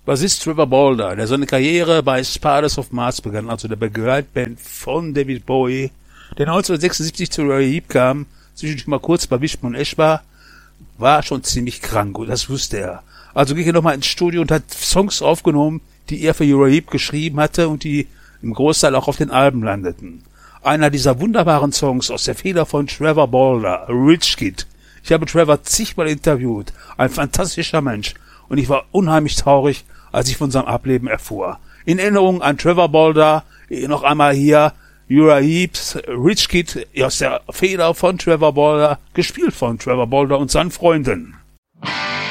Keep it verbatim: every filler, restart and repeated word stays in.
Bassist Trevor Bolder, der seine Karriere bei Spiders of Mars begann, also der Begleitband von David Bowie, der neunzehnhundertsechsundsiebzig zu Uriah Heep kam, zwischendurch mal kurz bei Wishbone Ash war, war schon ziemlich krank und das wusste er. Also ging er nochmal ins Studio und hat Songs aufgenommen, die er für Uriah Heep geschrieben hatte und die im Großteil auch auf den Alben landeten. Einer dieser wunderbaren Songs aus der Feder von Trevor Bolder, Rich Kid. Ich habe Trevor zigmal interviewt, ein fantastischer Mensch, und ich war unheimlich traurig, als ich von seinem Ableben erfuhr. In Erinnerung an Trevor Bolder noch einmal hier Uriah Heeps Rich Kid aus der Feder von Trevor Bolder, gespielt von Trevor Bolder und seinen Freunden.